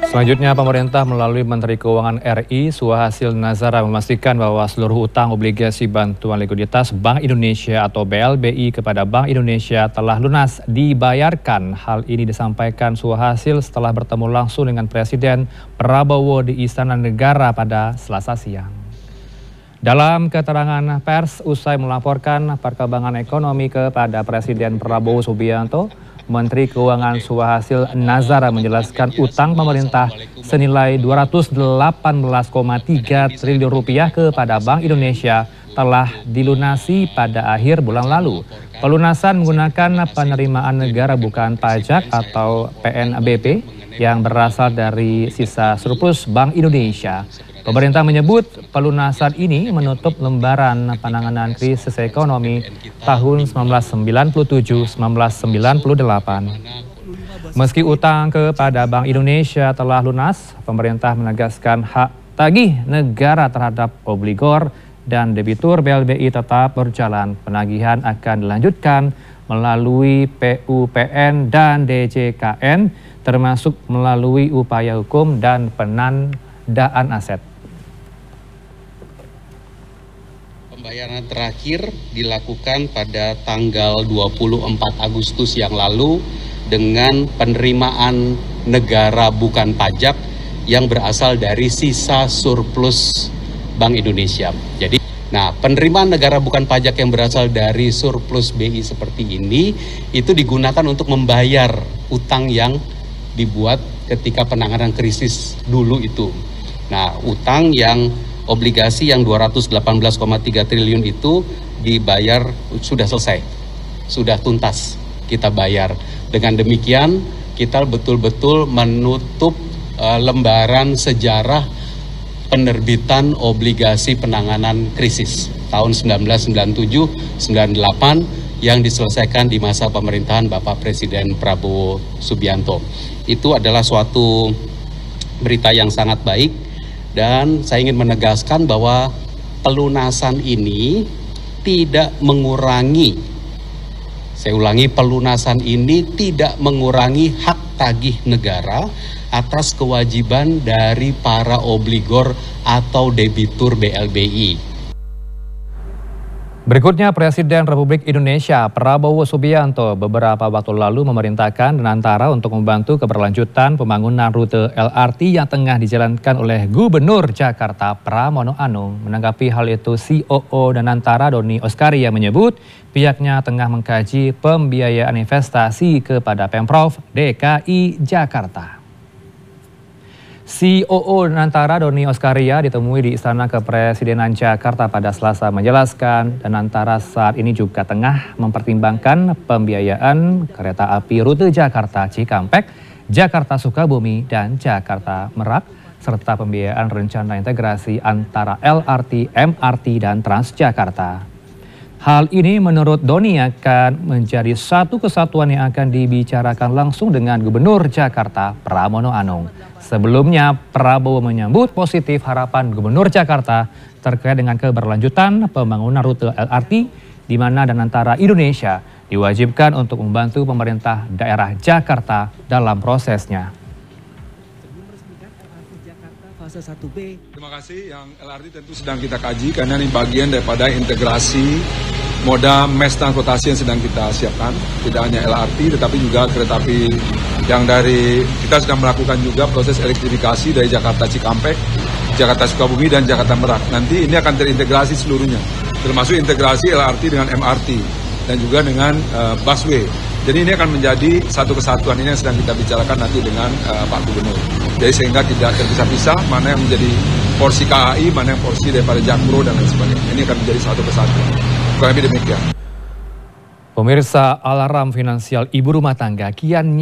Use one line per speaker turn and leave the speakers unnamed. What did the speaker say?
Selanjutnya, pemerintah melalui Menteri Keuangan RI Suhasil Nazara memastikan bahwa seluruh utang obligasi bantuan likuiditas Bank Indonesia atau BLBI kepada Bank Indonesia telah lunas dibayarkan. Hal ini disampaikan Suhasil setelah bertemu langsung dengan Presiden Prabowo di Istana Negara pada Selasa siang. Dalam keterangan pers usai melaporkan perkembangan ekonomi kepada Presiden Prabowo Subianto, Menteri Keuangan Suhasil Nazara menjelaskan utang pemerintah senilai Rp218,3 triliun kepada Bank Indonesia telah dilunasi pada akhir bulan lalu. Pelunasan menggunakan penerimaan negara bukan pajak atau PNBP yang berasal dari sisa surplus Bank Indonesia. Pemerintah menyebut pelunasan ini menutup lembaran penanganan krisis ekonomi tahun 1997-1998. Meski utang kepada Bank Indonesia telah lunas, pemerintah menegaskan hak tagih negara terhadap obligor dan debitur BLBI tetap berjalan. Penagihan akan dilanjutkan melalui PUPN dan DJKN, termasuk melalui upaya hukum dan penandaan aset.
Pembayaran terakhir dilakukan pada tanggal 24 Agustus yang lalu dengan penerimaan negara bukan pajak yang berasal dari sisa surplus Bank Indonesia. Jadi, penerimaan negara bukan pajak yang berasal dari surplus BI seperti ini itu digunakan untuk membayar utang yang dibuat ketika penanganan krisis dulu itu. Utang yang obligasi yang 218,3 triliun itu dibayar sudah selesai, sudah tuntas kita bayar. Dengan demikian kita betul-betul menutup lembaran sejarah penerbitan obligasi penanganan krisis tahun 1997-98 yang diselesaikan di masa pemerintahan Bapak Presiden Prabowo Subianto. Itu adalah suatu berita yang sangat baik. Dan saya ingin menegaskan bahwa pelunasan ini tidak mengurangi, saya ulangi, pelunasan ini tidak mengurangi hak tagih negara atas kewajiban dari para obligor atau debitur BLBI.
Berikutnya, Presiden Republik Indonesia Prabowo Subianto beberapa waktu lalu memerintahkan Danantara untuk membantu keberlanjutan pembangunan rute LRT yang tengah dijalankan oleh Gubernur Jakarta Pramono Anung. Menanggapi hal itu, COO Danantara Doni Oskaria menyebut pihaknya tengah mengkaji pembiayaan investasi kepada Pemprov DKI Jakarta. COO Danantara Doni Oskaria ditemui di Istana Kepresidenan Jakarta pada Selasa menjelaskan Danantara saat ini juga tengah mempertimbangkan pembiayaan kereta api rute Jakarta Cikampek, Jakarta Sukabumi, dan Jakarta Merak, serta pembiayaan rencana integrasi antara LRT, MRT, dan Transjakarta. Hal ini menurut Doni akan menjadi satu kesatuan yang akan dibicarakan langsung dengan Gubernur Jakarta Pramono Anung. Sebelumnya, Prabowo menyambut positif harapan Gubernur Jakarta terkait dengan keberlanjutan pembangunan rute LRT, di mana Danantara Indonesia diwajibkan untuk membantu pemerintah daerah Jakarta dalam prosesnya.
Fase 1B. Terima kasih, yang LRT tentu sedang kita kaji karena ini bagian daripada integrasi moda mass transportasi yang sedang kita siapkan. Tidak hanya LRT tetapi juga kereta api yang dari kita sedang melakukan juga proses elektrifikasi dari Jakarta Cikampek, Jakarta Sukabumi, dan Jakarta Merak. Nanti ini akan terintegrasi seluruhnya, termasuk integrasi LRT dengan MRT dan juga dengan busway. Jadi ini akan menjadi satu kesatuan, ini yang sedang kita bicarakan nanti dengan Pak Gubernur. Jadi sehingga tidak terpisah-pisah mana yang menjadi porsi KAI, mana yang porsi daripada Jakpro dan lain sebagainya. Ini akan menjadi satu kesatuan. Kurang lebih demikian.
Pemirsa, alarm finansial ibu rumah tangga kian